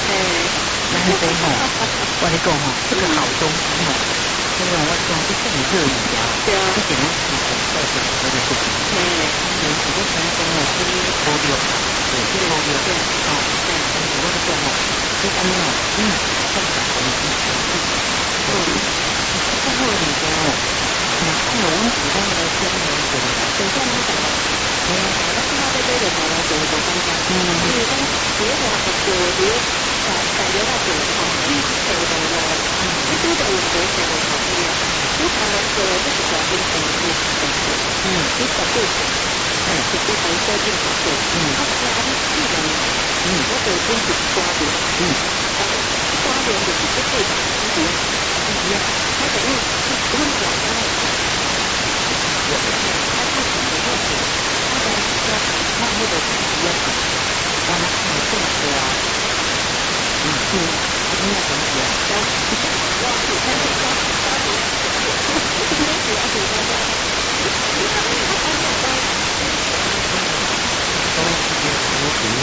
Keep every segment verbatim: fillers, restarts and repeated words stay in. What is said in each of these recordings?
哎， 但是吼，我跟你讲吼，这个好东西吼，因为我讲这是很热议啊， 对啊， 这点我是很在乎这个事情。 哎， 因为如果想讲哦，这个无聊，对，这个无聊，对，哦，对，但是我是讲吼，这安尼哦，你若是放在我们以前是，嗯，这个物件哦，那按我们普通的生活过来， 等一下你讲吧。哎，我听到这堆的讨论觉得多尴尬。嗯，因为讲别个学做别在在了解做吼，你做到了，你拄到有做做到头边啊，你才能做的这是条件成绩，嗯，你绝对是，哎，绝对可以做进去做，嗯，他其他你技能，嗯，我就真是抓住，嗯，抓住就是这对的，嗯，嗯，他等于是不用讲的。我的天，他是什么问题？他的要看那个自己要看，让他看得更多啊。嗯嗯，他没有关系啊。然后你看，我你看这个，他是今天主要是大家，你看他讲讲到， 都是些我主要，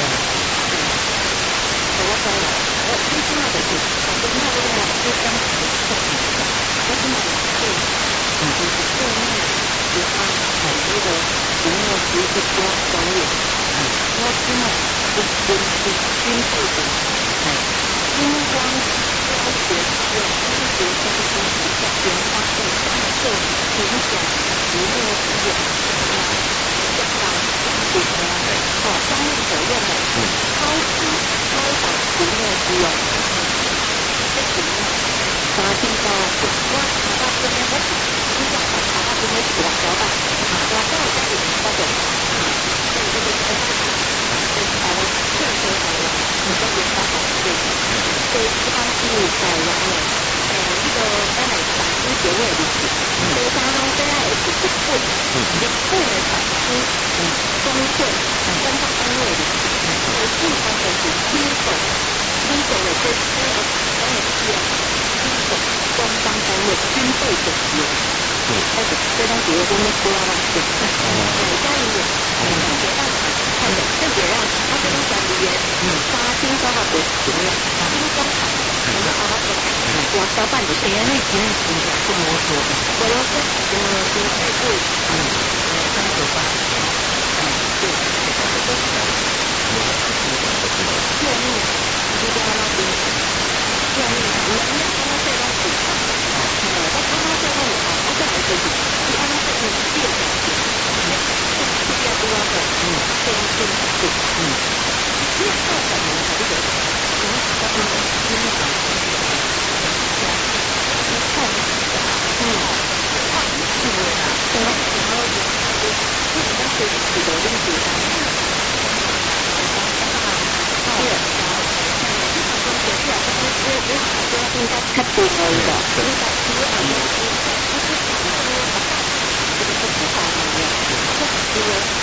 我知啦，我最起码就是，反正那个呢，就当时特别的，我起码是，嗯，就是做那个。是安排那个营业局的多专业，嗯，我起码是军是军队的，哎，军官要学是军学相关比较军方对相对影响营业局的相当相对的哦，相应可用的，嗯，超出超反营业局哦，这是啥地方？我查到这边我。你讲他查到这边是两条道，两条我家里面那种，对对对，哎，对，台湾特色台湾，你说原发好对，对，一般是台湾的，诶，这个咱来产出协会里去，第三种这样也是日本，日本的产出，嗯，工会，官方单位里去，有地方的是机构，机构的这这个当然是要机构官方单位军队的有。嗯，但是这东西我真的不要忘记。哎，家里面，哎，别让，哎，这别让，他不用讲语言，嗯，他听说他不行了，听说他，嗯，好好说，我小半的谁那几年听讲不啰嗦，不啰嗦，嗯，就太贵，嗯，三九八，嗯，对，这都是，我是听讲不知道，救命，你不要那边，救命，你们要看到这东西，嗯，我看到这东西。这还是你按照这个六条线，这个是要多的，嗯，这样这样子，嗯，你要到什么还是得，嗯，到什么，因为讲这个，讲，你看，嗯，看你以为啊，什么什么原因，这你当时举的例子啊，对，你很多学校都是我我好多应该看对而已的，应该其实很多。这个不好的，这个